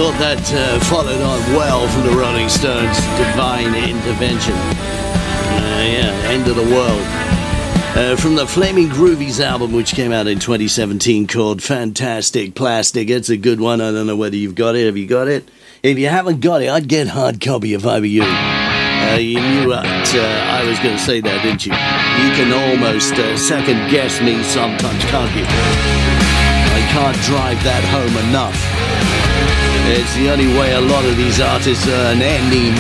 thought that followed on well from the Rolling Stones' Divine Intervention. End of the world. From the Flaming Groovies album, which came out in 2017, called Fantastic Plastic. It's a good one. I don't know whether you've got it. Have you got it? If you haven't got it, I'd get hard copy if I were you. You knew what I was going to say there, didn't you? You can almost second guess me sometimes, can't you? I can't drive that home enough. It's the only way a lot of these artists earn any